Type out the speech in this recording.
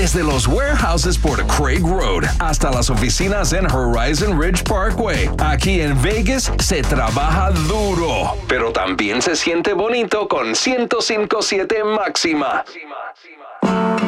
Desde los warehouses por Craig Road hasta las oficinas en Horizon Ridge Parkway. Aquí en Vegas se trabaja duro, pero también se siente bonito con 105.7 Máxima.